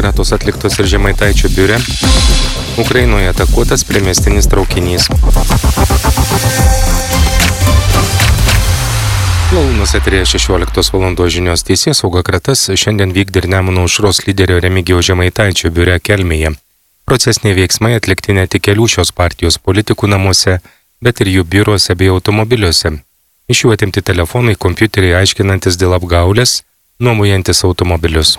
kratos atliktos ir Žemaitaičio biure. Ukrainoje atakuotas priemiestinis traukinys. Malūnus eterėje 16 valandos žinios. Teisėsauga kratas šiandien vykdė ir Nemuno aušros lyderio Remigijaus Žemaitaičio biure Kelmėje. Procesiniai veiksmai atlikti ne tik kelių šios partijos politikų namuose, bet ir jų biuruose bei automobiliuose. Iš jų atimti telefonai, kompiuteriai aiškinantis dėl apgaulės, nuomojantis automobilius.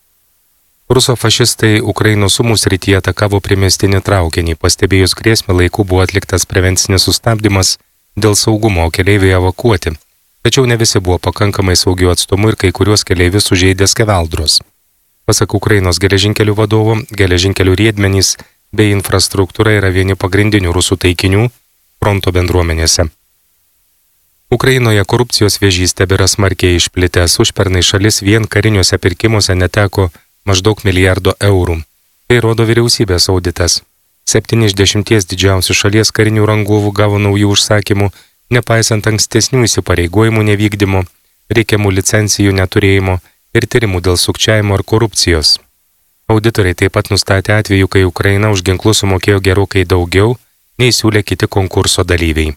Rusofašistai Ukrainos Sumų srityje atakavo priemiestinį traukinį. Pastebėjus grėsmę laiku buvo atliktas prevencinis sustabdymas dėl saugumo, o keleiviai evakuoti. Tačiau ne visi buvo pakankamai saugių atstumų ir kai kuriuos keleivius sužeidė skeveldros. Pasak Ukrainos geležinkelių vadovo, geležinkelių riedmenys bei infrastruktūra yra vieni pagrindinių rusų taikinių fronto bendruomenėse. Ukrainoje korupcijos vėžys tebėra smarkiai išplitęs. Užpernai šalis vien kariniuose pirkimuose neteko maždaug milijardo eurų. Tai rodo vyriausybės auditas. 7 iš 10 didžiausių šalies karinių rangovų gavo naujų užsakymų, nepaisant ankstesnių įsipareigojimų nevykdymo, reikiamų licencijų neturėjimo ir tyrimų dėl sukčiavimo ar korupcijos. Auditoriai taip pat nustatė atvejų, kai Ukraina už ginklus sumokėjo gerokai daugiau, nei siūlė kiti konkurso dalyviai.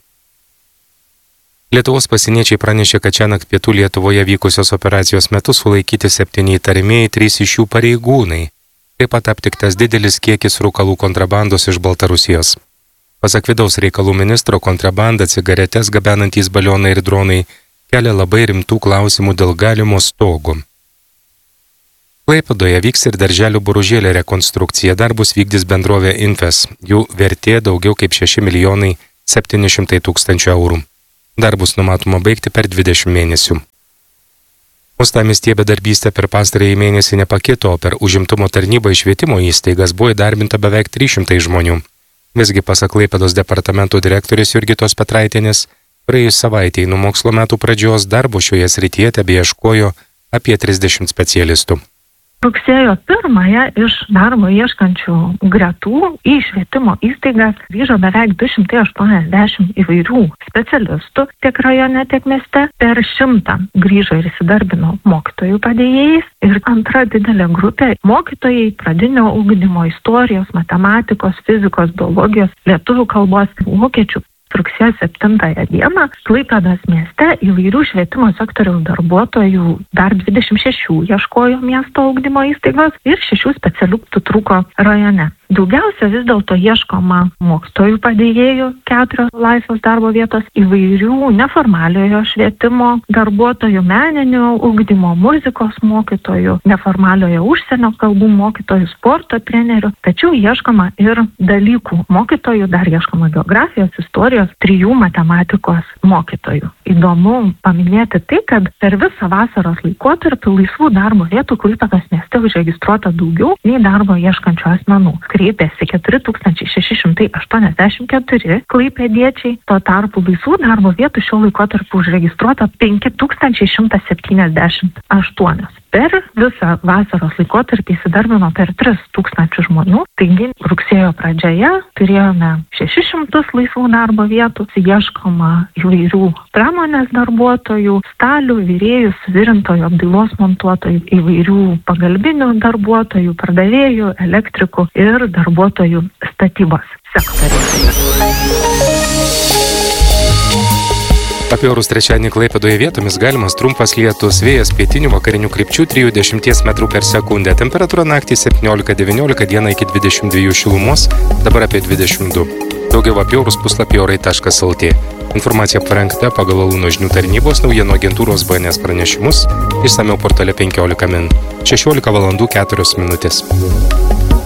Lietuvos pasieniečiai pranešė, kad šiąnakt pietų Lietuvoje vykusios operacijos metu sulaikyti 7 įtariamieji, 3 iš jų pareigūnai. Taip pat aptiktas didelis kiekis rūkalų kontrabandos iš Baltarusijos. Pasak vidaus reikalų ministro, kontrabanda, cigaretės gabenantys balionai ir dronai kelia labai rimtų klausimų dėl galimo stogo. Klaipėdoje vyks ir darželių boružėlė rekonstrukcija. Darbus vykdys bendrovė Infes. Jų vertė daugiau kaip 6 milijonai 700 tūkstančių eurų. Darbus numatoma baigti per 20 mėnesių. Uostamiestyje bedarbystė per pastarąjį mėnesį nepakito, o per užimtumo tarnybą į švietimo įstaigas buvo įdarbinta beveik 300 žmonių. Visgi, pasak Klaipėdos departamento direktorės Jurgitos Petraitienės, praėjus savaitei nuo mokslo metų pradžios darbo šioje srityje tebeieškojo apie 30 specialistų. Rugsėjo 1 iš darbo ieškančių gretų į švietimo įstaigas grįžo beveik 280 įvairių specialistų tiek rajone, tiek mieste. Per 100 grįžo ir įsidarbino mokytojų padėjėjais. Ir antra didelė grupė - mokytojai pradinio ugdymo, istorijos, matematikos, fizikos, biologijos, lietuvių kalbos, vokiečių. Rugsėjo 7 dieną Klaipėdos mieste įvairių švietimo sektoriaus darbuotojų dar 26 ieškojo miesto ugdymo įstaigos ir 6 specialistų trūko rajone. Daugiausia vis dėlto ieškoma mokytojų padėjėjų, 4 laisvos darbo vietos, įvairių neformaliojo švietimo darbuotojų, meninio ugdymo, muzikos mokytojų, neformaliojo užsienio kalbų mokytojų, sporto trenerių. Tačiau ieškoma ir dalykų mokytojų, dar ieškoma geografijos, istorijos, 3 matematikos mokytojų. Įdomu paminėti tai, kad per visą vasaros laikotarpį laisvų darbo vietų Klaipėdos mieste užregistruota daugiau nei darbo ieškančių asmenų. Kreipėsi 4684 klaipėdiečiai, tuo tarpu laisvų darbo vietų šiuo laikotarpiu užregistruota 5178. Per visą vasaros laikotarpį įsidarbino per 3000 žmonių, taigi rugsėjo pradžioje turėjome 600 laisvų darbo vietų, ieškoma įvairių pramonės darbuotojų, stalių, virėjų, suvirintojų, apdailos montuotojų, įvairių pagalbinių darbuotojų, pardavėjų, elektrikų ir darbuotojų statybos sektoriuje. Apie orus trečiadienį Klaipėdoje vietomis galimas trumpas lietus, vėjas pietinių vakarinių krypčių 3–10 metrų per sekundę, temperatūra naktį 17–19, dieną iki 22 šilumos, dabar apie 22. Daugiau apie orus puslapį orai.lt. Informacija parengta pagal Alūno žinių tarnybos naujienų agentūros BNS pranešimus, išsamiau portale 15 min. 16 valandų 4 minutės.